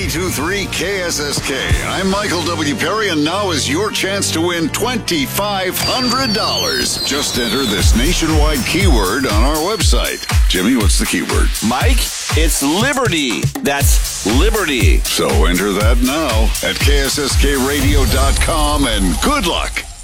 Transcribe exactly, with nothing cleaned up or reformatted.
ninety-two point three K S S K. I'm Michael W. Perry, and now is your chance to win twenty-five hundred dollars. Just enter this nationwide keyword on our website. Jimmy, what's the keyword? Mike, it's Liberty. That's Liberty. So enter that now at K S S K radio dot com, and good luck.